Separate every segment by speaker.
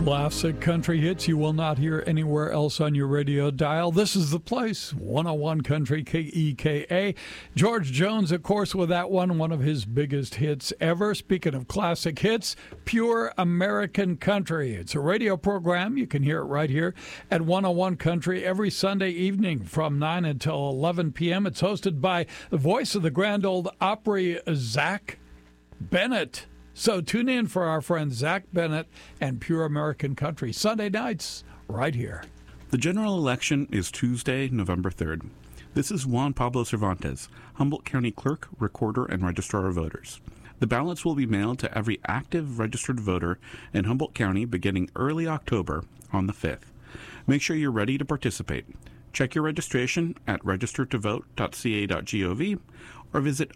Speaker 1: Classic country hits you will not hear anywhere else on your radio dial. This is the place, 101 Country KEKA. George Jones, of course, with that one of his biggest hits ever. Speaking of classic hits, Pure American Country. It's a radio program. You can hear it right here at 101 Country every Sunday evening from 9 until 11 p.m. It's hosted by the voice of the Grand Ole Opry, Zach Bennett. So tune in for our friend Zach Bennett and Pure American Country, Sunday nights, right here.
Speaker 2: The general election is Tuesday, November 3rd. This is Juan Pablo Cervantes, Humboldt County Clerk, Recorder, and Registrar of Voters. The ballots will be mailed to every active registered voter in Humboldt County beginning early October on the 5th. Make sure you're ready to participate. Check your registration at registertovote.ca.gov or visit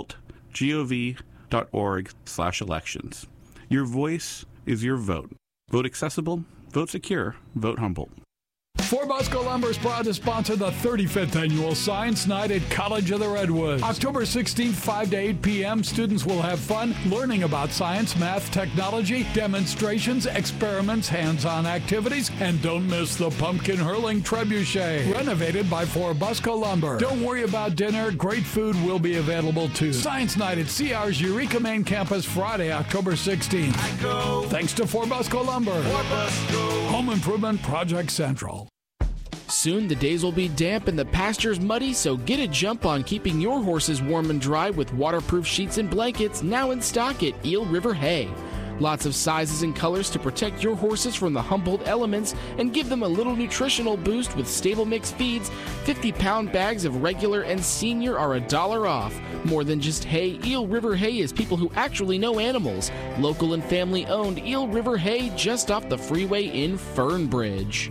Speaker 2: humboldtgov.org/elections. Your voice is your vote. Vote accessible, vote secure, vote Humboldt.
Speaker 1: Fort Bosco Lumber is proud to sponsor the 35th Annual Science Night at College of the Redwoods. October 16th, 5 to 8 p.m., students will have fun learning about science, math, technology, demonstrations, experiments, hands-on activities, and don't miss the pumpkin hurling trebuchet, renovated by Fort Bosco Lumber. Don't worry about dinner. Great food will be available too. Science Night at CR's Eureka Main campus, Friday, October 16th. Thanks to Fort Bosco Lumber. Home Improvement Project Central.
Speaker 3: Soon the days will be damp and the pastures muddy, so get a jump on keeping your horses warm and dry with waterproof sheets and blankets now in stock at Eel River Hay. Lots of sizes and colors to protect your horses from the Humboldt elements and give them a little nutritional boost with Stable Mix feeds. 50-pound bags of regular and senior are $1 off. More than just hay, Eel River Hay is people who actually know animals. Local and family-owned Eel River Hay just off the freeway in Fernbridge.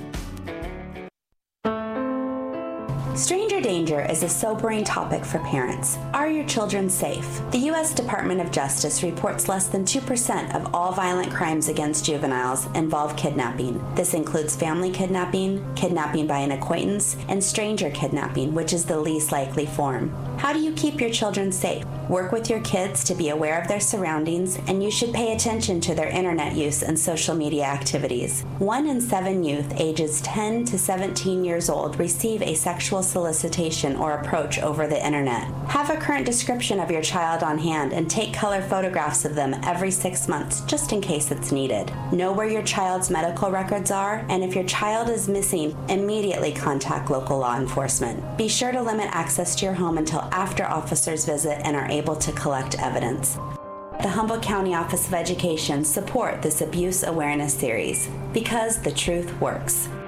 Speaker 4: Stranger danger is a sobering topic for parents. Are your children safe? The U.S. Department of Justice reports less than 2% of all violent crimes against juveniles involve kidnapping. This includes family kidnapping, kidnapping by an acquaintance, and stranger kidnapping, which is the least likely form. How do you keep your children safe? Work with your kids to be aware of their surroundings, and you should pay attention to their internet use and social media activities. 1 in 7 youth ages 10 to 17 years old receive a sexual solicitation or approach over the internet. Have a current description of your child on hand and take color photographs of them every 6 months, just in case it's needed. Know where your child's medical records are, and if your child is missing, immediately contact local law enforcement. Be sure to limit access to your home until after officers visit and are able to collect evidence. The Humboldt County Office of Education support this abuse awareness series because the truth works.